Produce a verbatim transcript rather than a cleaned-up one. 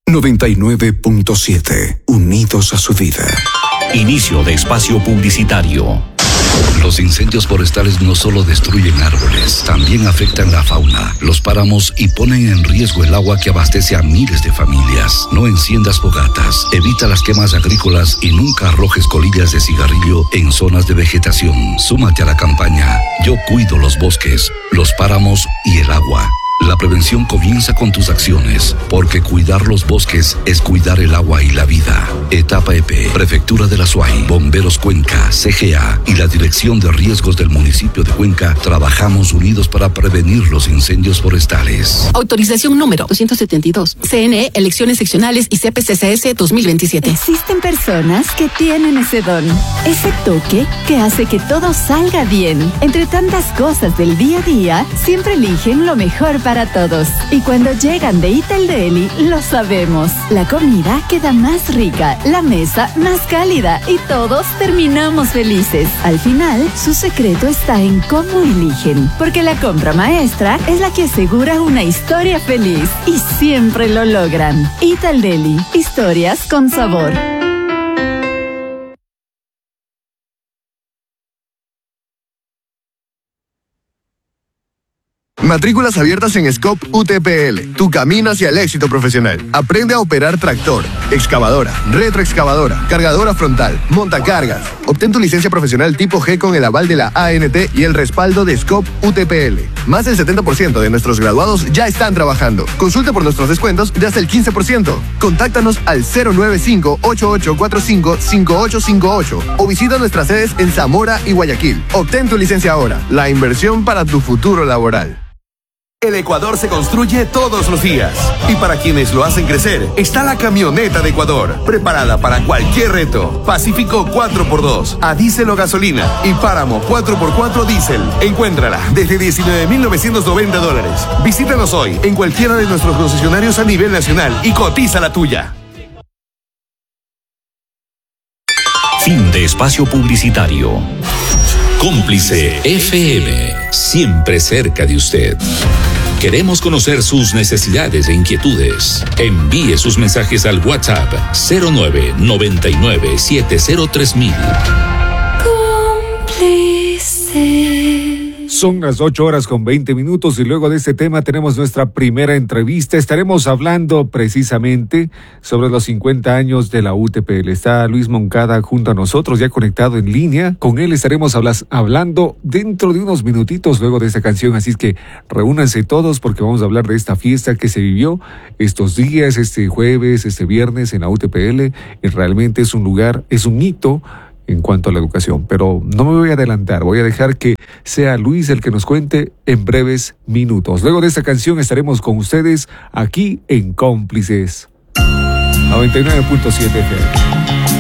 noventa y nueve punto siete, unidos a su vida. Inicio de espacio publicitario. Los incendios forestales no solo destruyen árboles, también afectan la fauna, los páramos y ponen en riesgo el agua que abastece a miles de familias. No enciendas fogatas, evita las quemas agrícolas y nunca arrojes colillas de cigarrillo en zonas de vegetación. Súmate a la campaña Yo cuido los bosques, los páramos y el agua. La prevención comienza con tus acciones, porque cuidar los bosques es cuidar el agua y la vida. Etapa E P, Prefectura de la Suay, Bomberos Cuenca, C G A y la Dirección de Riesgos del municipio de Cuenca trabajamos unidos para prevenir los incendios forestales. Autorización número doscientos setenta y dos. C N E, Elecciones Seccionales y C P C C S dos mil veintisiete. Existen personas que tienen ese don, ese toque que hace que todo salga bien. Entre tantas cosas del día a día, siempre eligen lo mejor para todos. Y cuando llegan de Ital Deli, lo sabemos. La comida queda más rica, la mesa más cálida y todos terminamos felices. Al final, su secreto está en cómo eligen, porque la compra maestra es la que asegura una historia feliz y siempre lo logran. Ital Deli, historias con sabor. Matrículas abiertas en Scope U T P L, tu camino hacia el éxito profesional. Aprende a operar tractor, excavadora, retroexcavadora, cargadora frontal, montacargas. Obtén tu licencia profesional tipo G con el aval de la A N T y el respaldo de Scope U T P L. Más del setenta por ciento de nuestros graduados ya están trabajando. Consulta por nuestros descuentos de hasta el quince por ciento. Contáctanos al cero nueve cinco, ocho ocho cuatro cinco, cinco ocho cinco ocho o visita nuestras sedes en Zamora y Guayaquil. Obtén tu licencia ahora, la inversión para tu futuro laboral. El Ecuador se construye todos los días. Y para quienes lo hacen crecer, está la camioneta de Ecuador, preparada para cualquier reto. Pacífico cuatro por dos, a diésel o gasolina, y Páramo cuatro por cuatro diésel. Encuéntrala desde diecinueve mil novecientos noventa dólares. Visítanos hoy en cualquiera de nuestros concesionarios a nivel nacional y cotiza la tuya. Fin de espacio publicitario. Cómplice F M, siempre cerca de usted. Queremos conocer sus necesidades e inquietudes. Envíe sus mensajes al WhatsApp cero nueve, noventa y nueve, setenta tres mil. Cómplice. Son las ocho horas con veinte minutos y luego de este tema tenemos nuestra primera entrevista. Estaremos hablando precisamente sobre los cincuenta años de la U T P L. Está Luis Moncada junto a nosotros, ya conectado en línea. Con él estaremos hablas, hablando dentro de unos minutitos luego de esta canción. Así es que reúnanse todos porque vamos a hablar de esta fiesta que se vivió estos días, este jueves, este viernes en la U T P L. Y realmente es un lugar, es un hito en cuanto a la educación, pero no me voy a adelantar, voy a dejar que sea Luis el que nos cuente en breves minutos. Luego de esta canción estaremos con ustedes aquí en Cómplices noventa y nueve punto siete F M.